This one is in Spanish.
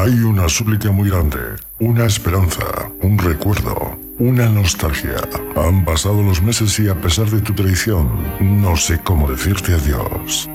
Hay una súplica muy grande, una esperanza, un recuerdo, una nostalgia. Han pasado los meses y a pesar de tu traición, no sé cómo decirte adiós.